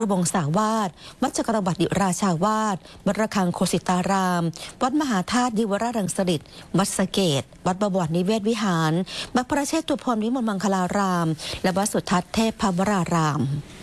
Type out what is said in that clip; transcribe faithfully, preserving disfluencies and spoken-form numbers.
วงศาวาสวัดจักรวรรดิราชาวาสวัดระฆังโคสิตาราม วัดมหาธาตุดิวรรังสฤษฎ์วัดสะเกษวัดบวรนิเวศวิหารวัดพระเชตุพนวิมลมังคลาราม และวัดสุทัศน์เทพพวราราม